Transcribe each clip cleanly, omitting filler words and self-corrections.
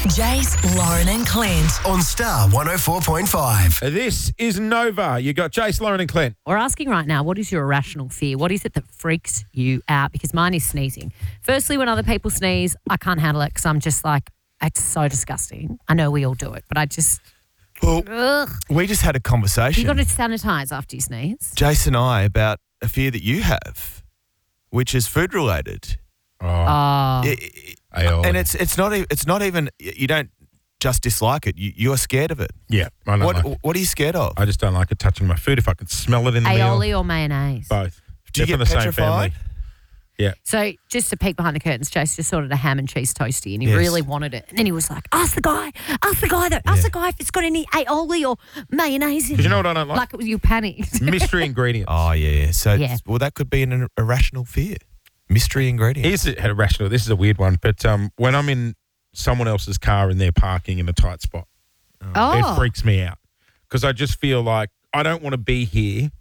Jace, Lauren and Clint. On Star 104.5. This is Nova. You got Jace, Lauren and Clint. We're asking right now, what is your irrational fear? What is it that freaks you out? Because mine is sneezing. Firstly, when other people sneeze, I can't handle it because I'm just like, it's so disgusting. I know we all do it, but I just... Well, Ugh. we just had a conversation, You got to sanitise after you sneeze. Jace and I, about a fear that you have, which is food related. Oh. And it's not even you don't just dislike it. You are scared of it. Yeah, I don't like it. What are you scared of? I just don't like it touching my food if I can smell it in the meal. Aioli or mayonnaise? Both. Do you They're get from the same family. petrified? Yeah. So just to peek behind the curtains, Jace just ordered a ham and cheese toasty and he Yes. really wanted it. And then he was like, ask the guy if it's got any aioli or mayonnaise in it. Because you know what I don't like? Like it was you panicked. Mystery ingredients. Oh yeah. So Yeah. well, that could be an irrational fear. Mystery ingredients. Here's a rational. This is a weird one, but when I'm in someone else's car and they're parking in a tight spot, it freaks me out because I just feel like I don't want to be here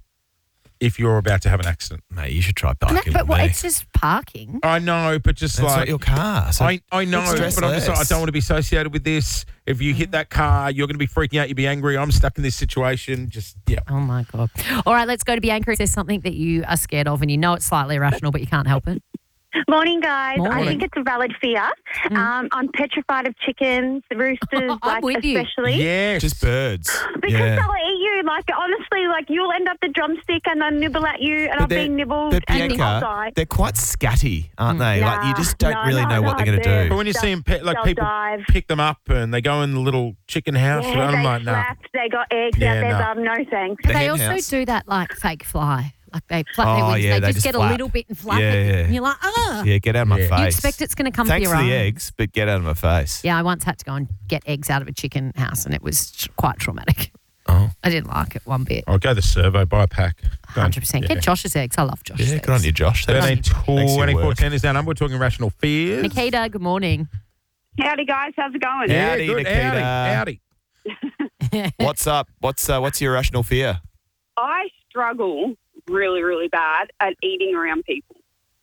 if you're about to have an accident. Mate, you should try No, parking but with me. it's just parking. I know, but just It's like not your car. So I know, stress but I'm just like, I less. don't want to be associated with this. If you hit that car, you're going to be freaking out. You'll be angry. I'm stuck in this situation. Just, yeah. Oh, my God. All right, let's go to Bianca. Is there something that you are scared of and you know it's slightly irrational, but you can't help it? Morning, guys. Morning. I think it's a valid fear. I'm petrified of chickens, roosters, I'm with you. especially. Yes. just birds. Because yeah. they'll eat you. Like, honestly, like, you'll end up the drumstick and they'll nibble at you and But I've been nibbled but and I'll Bianca, die. they're quite scatty, aren't they? Like you just don't really know what they're going to they're- do. But when you see them, like they'll people dive. pick them up and they go in the little chicken house, Yeah, I'm they like, no. flapped, they got eggs Yeah, out their no. bum. No thanks. But The they hen also house. do that like fake fly. Like they flap their Oh, wings. yeah, they they just just get a flap. little bit and flap Yeah, it. yeah. And you're like, ah. Yeah, get out of my Yeah. face. You expect it's going to come Thanks for for your the eye. eggs, but get out of my face. Yeah, I once had to go and get eggs out of a chicken house and it was quite traumatic. Oh. I didn't like it one bit. I'll go the servo, buy a pack. 100%. Get Josh's eggs. I love Josh's Yeah, eggs. good on you, Josh. Thanks for your 2410 work. is our number. We're talking rational fears. Nikita, good morning. Howdy, guys. How's it going? Yeah, Howdy, good. Nikita. Howdy. What's up? What's your irrational fear? I struggle really, really bad at eating around people.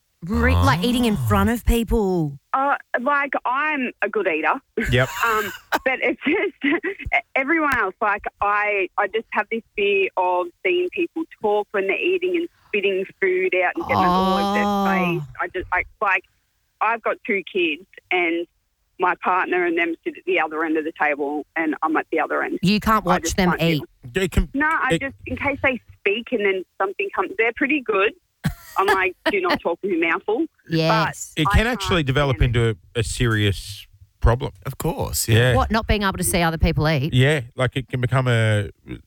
Like eating in front of people. Like, I'm a good eater, Yep. but it's just everyone else. Like, I just have this fear of seeing people talk when they're eating and spitting food out and getting it all over their face. I've got 2 kids and my partner and them sit at the other end of the table and I'm at the other end. You can't I watch just them can't eat. No, in case they speak and then something comes, they're pretty good. I'm like, do not talk with your mouth full. Yes. It I can can't actually develop stand into a serious problem. Of course. Yeah. What, not being able to see other people eat? Yeah, like it can become